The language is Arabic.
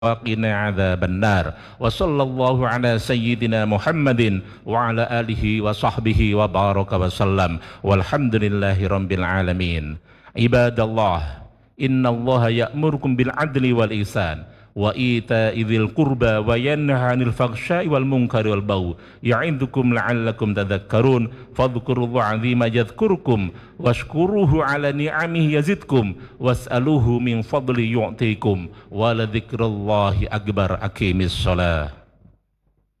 وقنا عذاب النار وصلى الله على سيدنا محمد وعلى آله وصحبه وبارك وسلم والحمد لله رب العالمين. عباد الله، إن الله يأمركم بالعدل والإحسان وإيتاء ذي القربى وينهى عن الفحشاء والمنكر والبغي يعظكم لعلكم تذكرون فاذكروا الله العظيم يذكركم واشكروه على نعمه يزدكم واسألوه من فضله يعطيكم ولذكر الله أكبر. أقيموا الصلاة.